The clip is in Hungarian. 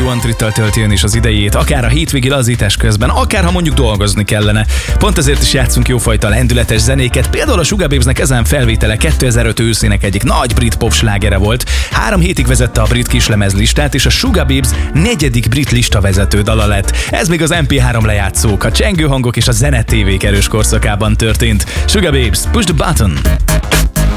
Radio Antrittal tölti ön is az idejét, akár a hétvégi lazítás közben, akár ha mondjuk dolgozni kellene. Pont ezért is játszunk jófajta lendületes zenéket, például a Sugababesnek ezen felvétele 2005 őszének egyik nagy brit pop slágere volt. 3 hétig vezette a brit kislemez listát, és a Sugababes 4. brit listavezető dala lett. Ez még az MP3 lejátszók, a csengő hangok és a zene TV erős korszakában történt. Sugababes, push the button!